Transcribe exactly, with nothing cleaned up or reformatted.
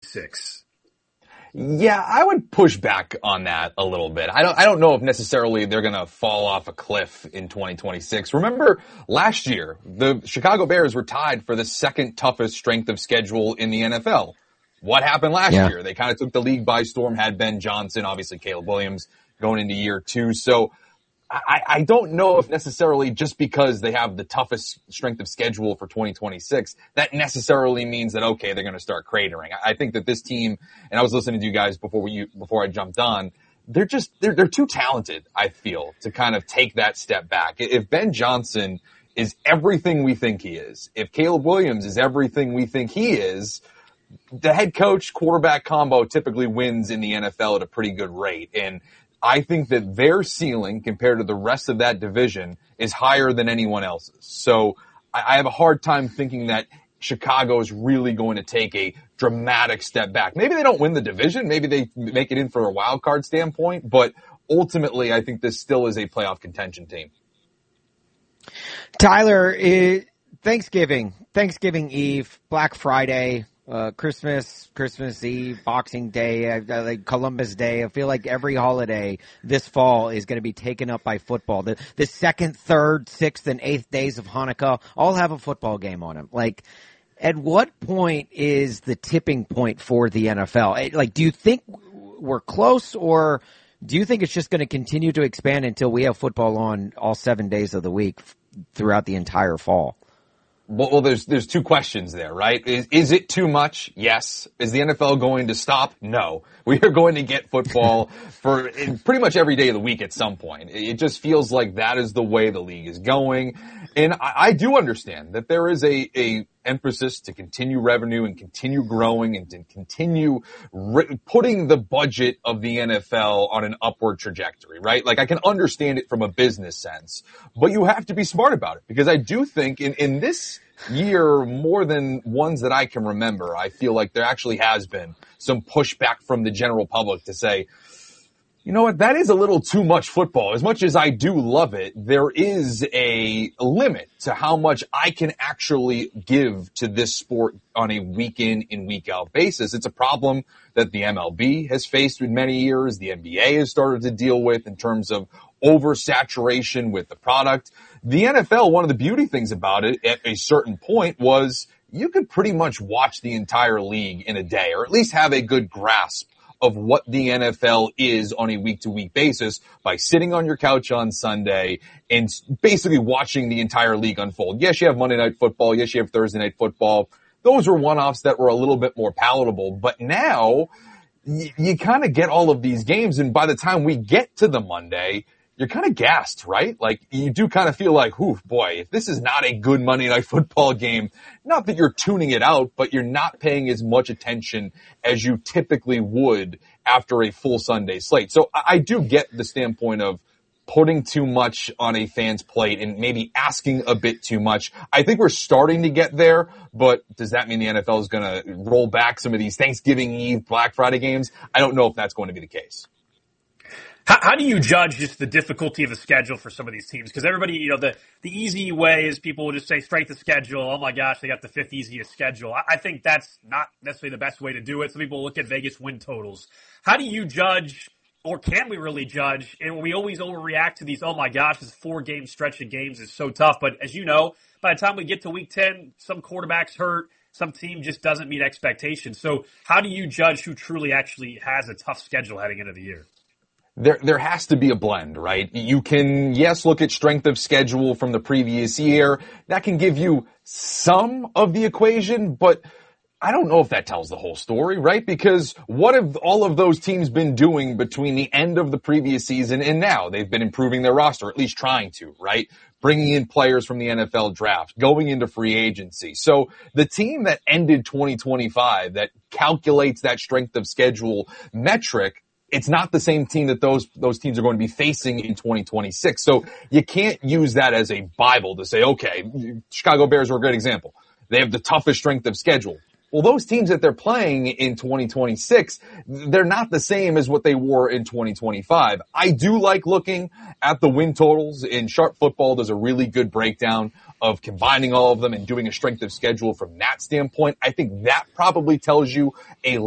twenty-six. Yeah, I would push back on that a little bit. I don't, I don't know if necessarily they're going to fall off a cliff in twenty twenty-six. Remember last year, the Chicago Bears were tied for the second toughest strength of schedule in the N F L. What happened last yeah. year? They kind of took the league by storm, had Ben Johnson, obviously Caleb Williams going into year two. So I, I don't know if necessarily just because they have the toughest strength of schedule for twenty twenty-six, that necessarily means that, okay, they're going to start cratering. I, I think that this team, and I was listening to you guys before we, before I jumped on, they're just, they're, they're too talented, I feel, to kind of take that step back. If Ben Johnson is everything we think he is, if Caleb Williams is everything we think he is, the head coach quarterback combo typically wins in the N F L at a pretty good rate. And I think that their ceiling compared to the rest of that division is higher than anyone else's. So I have a hard time thinking that Chicago is really going to take a dramatic step back. Maybe they don't win the division. Maybe they make it in for a wild card standpoint, but ultimately I think this still is a playoff contention team. Tyler, uh, Thanksgiving, Thanksgiving Eve, Black Friday, Uh, Christmas, Christmas Eve, Boxing Day, uh, like Columbus Day. I feel like every holiday this fall is going to be taken up by football. The, the second, third, sixth, and eighth days of Hanukkah all have a football game on them. Like, at what point is the tipping point for the N F L? Like, do you think we're close, or do you think it's just going to continue to expand until we have football on all seven days of the week throughout the entire fall? Well, well, there's, there's two questions there, right? Is, is it too much? Yes. Is the N F L going to stop? No. We are going to get football for pretty much every day of the week at some point. It just feels like that is the way the league is going. And I, I do understand that there is a, a emphasis to continue revenue and continue growing and to continue re- putting the budget of the N F L on an upward trajectory, right? Like, I can understand it from a business sense, but you have to be smart about it, because I do think in, in this year, more than ones that I can remember, I feel like there actually has been some pushback from the general public to say, you know what, that is a little too much football. As much as I do love it, there is a limit to how much I can actually give to this sport on a week in and week out basis. It's a problem that the M L B has faced in many years, the N B A has started to deal with in terms of oversaturation with the product. The N F L, one of the beauty things about it at a certain point was you could pretty much watch the entire league in a day, or at least have a good grasp of what the N F L is on a week-to-week basis by sitting on your couch on Sunday and basically watching the entire league unfold. Yes, you have Monday Night Football. Yes, you have Thursday Night Football. Those were one-offs that were a little bit more palatable. But now you, you kind of get all of these games, and by the time we get to the Monday, you're kind of gassed, right? Like, you do kind of feel like, ooh, boy, if this is not a good Monday Night Football game, not that you're tuning it out, but you're not paying as much attention as you typically would after a full Sunday slate. So I do get the standpoint of putting too much on a fan's plate and maybe asking a bit too much. I think we're starting to get there, but does that mean the N F L is going to roll back some of these Thanksgiving Eve, Black Friday games? I don't know if that's going to be the case. How, how do you judge just the difficulty of the schedule for some of these teams? Because everybody, you know, the, the easy way is people will just say strength of schedule. Oh my gosh, they got the fifth easiest schedule. I, I think that's not necessarily the best way to do it. Some people look at Vegas win totals. How do you judge, or can we really judge? And we always overreact to these, oh my gosh, this four game stretch of games is so tough. But as you know, by the time we get to week ten, some quarterback's hurt. Some team just doesn't meet expectations. So how do you judge who truly actually has a tough schedule heading into the year? There, there has to be a blend, right? You can, yes, look at strength of schedule from the previous year. That can give you some of the equation, but I don't know if that tells the whole story, right? Because what have all of those teams been doing between the end of the previous season and now? They've been improving their roster, at least trying to, right? Bringing in players from the N F L draft, going into free agency. So the team that ended twenty twenty-five, that calculates that strength of schedule metric, it's not the same team that those, those teams are going to be facing in twenty twenty-six. So you can't use that as a Bible to say, okay, Chicago Bears are a great example. They have the toughest strength of schedule. Well, those teams that they're playing in twenty twenty-six, they're not the same as what they were in twenty twenty-five. I do like looking at the win totals. In Sharp Football, there's a really good breakdown of combining all of them and doing a strength of schedule from that standpoint. I think that probably tells you a